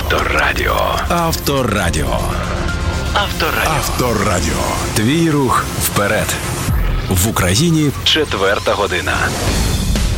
Авторадіо. Авторадіо. Авторадіо. Твій рух вперед. В Україні 4 година.